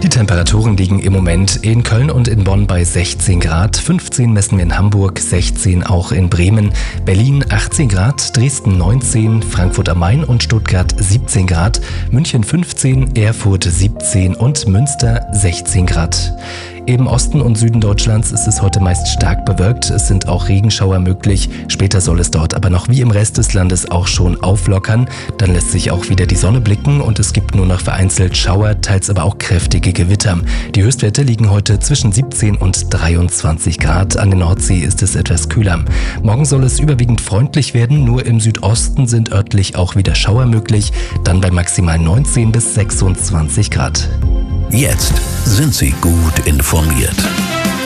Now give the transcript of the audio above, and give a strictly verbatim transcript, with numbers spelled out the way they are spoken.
Die Temperaturen liegen im Moment in Köln und in Bonn bei sechzehn Grad, fünfzehn messen wir in Hamburg, sechzehn auch in Bremen, Berlin achtzehn Grad, Dresden neunzehn, Frankfurt am Main und Stuttgart siebzehn Grad, München fünfzehn, Erfurt siebzehn und Münster sechzehn Grad. Im Osten und Süden Deutschlands ist es heute meist stark bewölkt. Es sind auch Regenschauer möglich. Später soll es dort aber noch wie im Rest des Landes auch schon auflockern. Dann lässt sich auch wieder die Sonne blicken und es gibt nur noch vereinzelt Schauer, teils aber auch kräftige Gewitter. Die Höchstwerte liegen heute zwischen siebzehn und dreiundzwanzig Grad. An der Nordsee ist es etwas kühler. Morgen soll es überwiegend freundlich werden. Nur im Südosten sind örtlich auch wieder Schauer möglich. Dann bei maximal neunzehn bis sechsundzwanzig Grad. Jetzt sind Sie gut informiert.